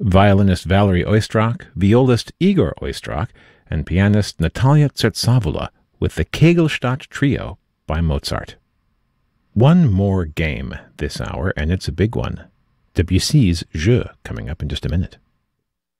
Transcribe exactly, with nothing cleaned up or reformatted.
violinist Valery Oistrakh, violist Igor Oistrakh, and pianist Natalia Tsertsavoula with the Kegelstadt Trio by Mozart. One more game this hour, and it's a big one. Debussy's Jeu, coming up in just a minute.